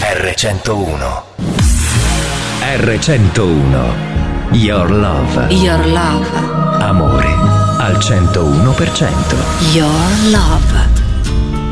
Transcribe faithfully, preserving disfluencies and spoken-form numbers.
erre centouno. erre centouno. Your love. Your love. Amore al centouno per cento. Your love.